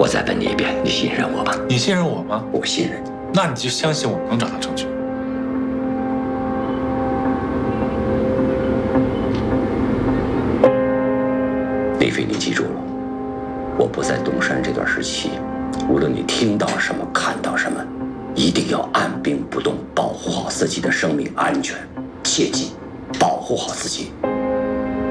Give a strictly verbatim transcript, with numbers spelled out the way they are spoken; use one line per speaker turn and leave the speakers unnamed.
我再问你一遍，你信任我吗？
你信任我吗？
我信任你。
那你就相信我能找到证据。
李飞，你记住了，我不在东山这段时期，无论你听到什么、看到什么，一定要按兵不动，保护好自己的生命安全，切记保护好自己。